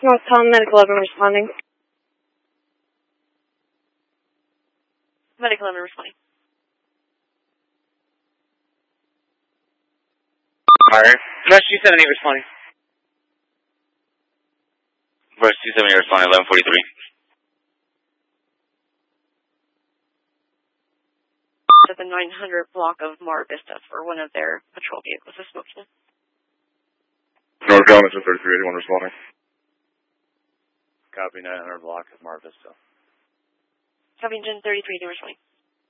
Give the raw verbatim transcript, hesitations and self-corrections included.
Northtown Medical eleven responding. Medical eleven responding. Alright. Rush two seven eight responding. Rush two seven eight responding, eleven forty-three. At the nine hundred block of Mar Vista for one of their patrol vehicles is smoking. North Galveston thirty-three eighty-one responding. Copy nine hundred block of Mar Vista. Covington thirty-three eighty responding.